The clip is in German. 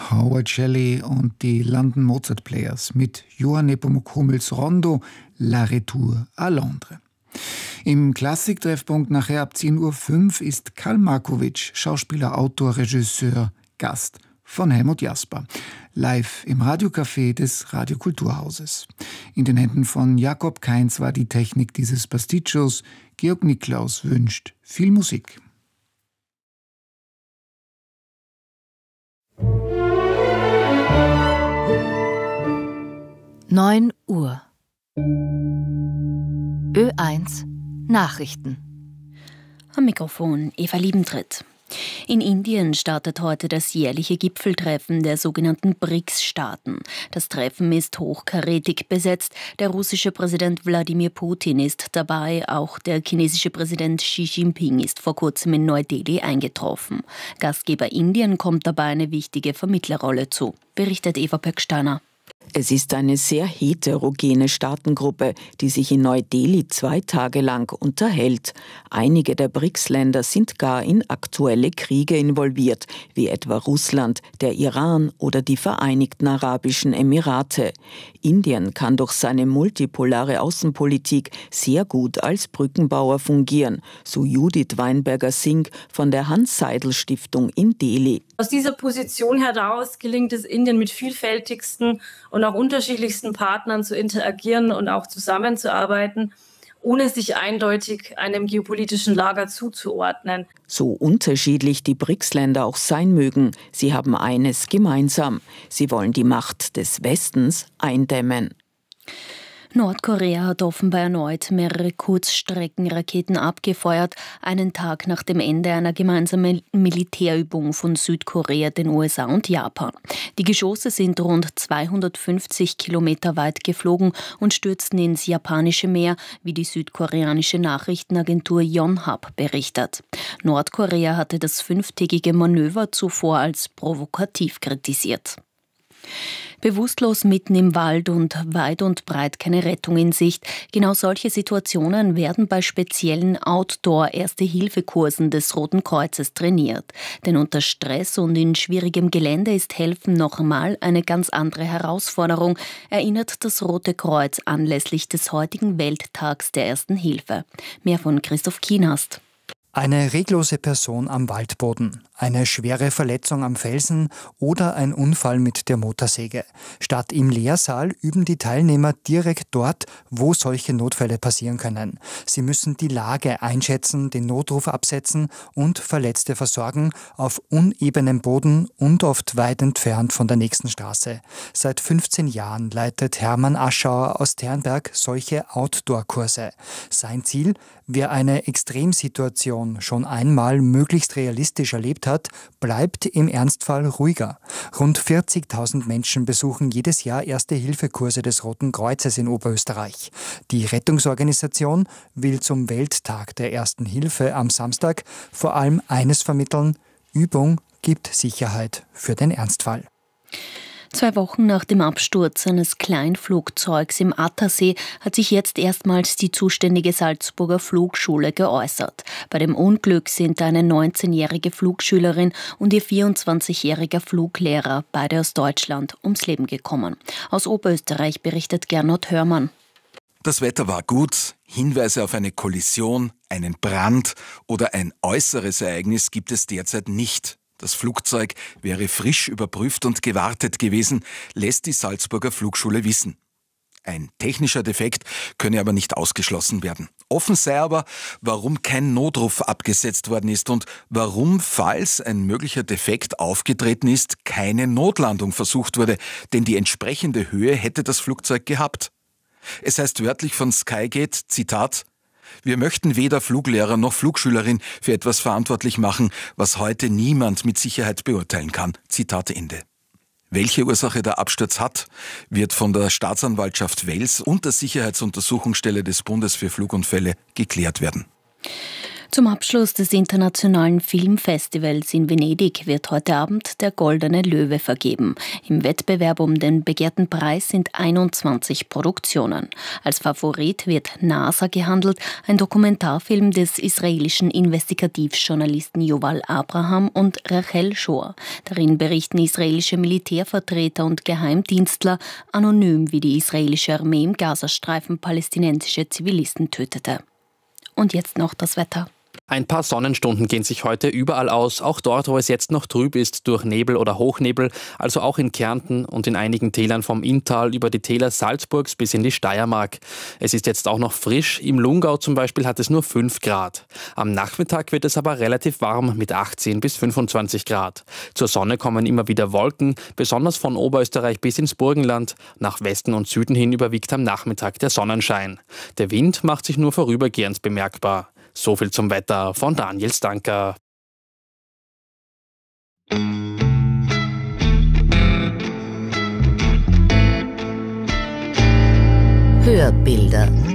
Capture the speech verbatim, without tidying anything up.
Howard Shelley und die London Mozart Players mit Johann Nepomuk Hummels Rondo La Retour à Londres. Im Klassiktreffpunkt nachher ab zehn Uhr fünf ist Karl Markowitsch, Schauspieler, Autor, Regisseur, Gast von Helmut Jasper. Live im Radiocafé des Radiokulturhauses. In den Händen von Jakob Kainz war die Technik dieses Pasticcios. Georg Niklaus wünscht viel Musik. neun Uhr. Ö eins Nachrichten. Am Mikrofon Eva Liebentritt. In Indien startet heute das jährliche Gipfeltreffen der sogenannten B R I C S-Staaten. Das Treffen ist hochkarätig besetzt. Der russische Präsident Wladimir Putin ist dabei. Auch der chinesische Präsident Xi Jinping ist vor kurzem in Neu-Delhi eingetroffen. Gastgeber Indien kommt dabei eine wichtige Vermittlerrolle zu, berichtet Eva Pöcksteiner. Es ist eine sehr heterogene Staatengruppe, die sich in Neu-Delhi zwei Tage lang unterhält. Einige der B R I C S-Länder sind gar in aktuelle Kriege involviert, wie etwa Russland, der Iran oder die Vereinigten Arabischen Emirate. Indien kann durch seine multipolare Außenpolitik sehr gut als Brückenbauer fungieren, so Judith Weinberger-Singh von der Hans-Seidel-Stiftung in Delhi. Aus dieser Position heraus gelingt es Indien mit vielfältigsten und auch unterschiedlichsten Partnern zu interagieren und auch zusammenzuarbeiten, ohne sich eindeutig einem geopolitischen Lager zuzuordnen. So unterschiedlich die B R I C S-Länder auch sein mögen, sie haben eines gemeinsam. Sie wollen die Macht des Westens eindämmen. Nordkorea hat offenbar erneut mehrere Kurzstreckenraketen abgefeuert, einen Tag nach dem Ende einer gemeinsamen Militärübung von Südkorea, den U S A und Japan. Die Geschosse sind rund zweihundertfünfzig Kilometer weit geflogen und stürzten ins japanische Meer, wie die südkoreanische Nachrichtenagentur Yonhap berichtet. Nordkorea hatte das fünftägige Manöver zuvor als provokativ kritisiert. Bewusstlos mitten im Wald und weit und breit keine Rettung in Sicht. Genau solche Situationen werden bei speziellen Outdoor-Erste-Hilfe-Kursen des Roten Kreuzes trainiert. Denn unter Stress und in schwierigem Gelände ist Helfen noch einmal eine ganz andere Herausforderung, erinnert das Rote Kreuz anlässlich des heutigen Welttags der Ersten Hilfe. Mehr von Christoph Kienast. Eine reglose Person am Waldboden, eine schwere Verletzung am Felsen oder ein Unfall mit der Motorsäge. Statt im Lehrsaal üben die Teilnehmer direkt dort, wo solche Notfälle passieren können. Sie müssen die Lage einschätzen, den Notruf absetzen und Verletzte versorgen auf unebenem Boden und oft weit entfernt von der nächsten Straße. Seit fünfzehn Jahren leitet Hermann Aschauer aus Ternberg solche Outdoor-Kurse. Sein Ziel: Wer eine Extremsituation schon einmal möglichst realistisch erlebt hat, bleibt im Ernstfall ruhiger. Rund vierzigtausend Menschen besuchen jedes Jahr Erste-Hilfe-Kurse des Roten Kreuzes in Oberösterreich. Die Rettungsorganisation will zum Welttag der Ersten Hilfe am Samstag vor allem eines vermitteln: Übung gibt Sicherheit für den Ernstfall. Zwei Wochen nach dem Absturz eines Kleinflugzeugs im Attersee hat sich jetzt erstmals die zuständige Salzburger Flugschule geäußert. Bei dem Unglück sind eine neunzehnjährige Flugschülerin und ihr vierundzwanzigjähriger Fluglehrer, beide aus Deutschland, ums Leben gekommen. Aus Oberösterreich berichtet Gernot Hörmann. Das Wetter war gut, Hinweise auf eine Kollision, einen Brand oder ein äußeres Ereignis gibt es derzeit nicht. Das Flugzeug wäre frisch überprüft und gewartet gewesen, lässt die Salzburger Flugschule wissen. Ein technischer Defekt könne aber nicht ausgeschlossen werden. Offen sei aber, warum kein Notruf abgesetzt worden ist und warum, falls ein möglicher Defekt aufgetreten ist, keine Notlandung versucht wurde, denn die entsprechende Höhe hätte das Flugzeug gehabt. Es heißt wörtlich von Skygate, Zitat: Wir möchten weder Fluglehrer noch Flugschülerin für etwas verantwortlich machen, was heute niemand mit Sicherheit beurteilen kann. Zitat Ende. Welche Ursache der Absturz hat, wird von der Staatsanwaltschaft Wels und der Sicherheitsuntersuchungsstelle des Bundes für Flugunfälle geklärt werden. Zum Abschluss des Internationalen Filmfestivals in Venedig wird heute Abend der Goldene Löwe vergeben. Im Wettbewerb um den begehrten Preis sind einundzwanzig Produktionen. Als Favorit wird NASA gehandelt, ein Dokumentarfilm des israelischen Investigativjournalisten Yuval Abraham und Rachel Shor. Darin berichten israelische Militärvertreter und Geheimdienstler anonym, wie die israelische Armee im Gazastreifen palästinensische Zivilisten tötete. Und jetzt noch das Wetter. Ein paar Sonnenstunden gehen sich heute überall aus, auch dort, wo es jetzt noch trüb ist durch Nebel oder Hochnebel, also auch in Kärnten und in einigen Tälern vom Inntal über die Täler Salzburgs bis in die Steiermark. Es ist jetzt auch noch frisch, im Lungau zum Beispiel hat es nur fünf Grad. Am Nachmittag wird es aber relativ warm mit achtzehn bis fünfundzwanzig Grad. Zur Sonne kommen immer wieder Wolken, besonders von Oberösterreich bis ins Burgenland. Nach Westen und Süden hin überwiegt am Nachmittag der Sonnenschein. Der Wind macht sich nur vorübergehend bemerkbar. So viel zum Wetter von Daniel Stanker. Hörbilder.